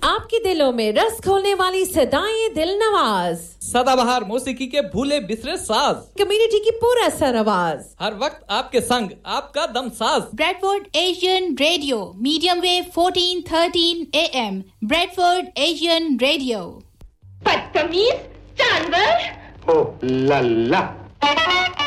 आपके दिलों में रस घोलने वाली सदाएं दिल नवाज, सदाबहार मौसीकी के भूले बिसरे साज, कम्युनिटी की पूरा सर आवाज, हर वक्त आपके संग आपका दम साज। Bradford Asian radio, medium wave 1413 AM, Bradford Asian radio. बदतमीज जानवर। ओ लल्ला।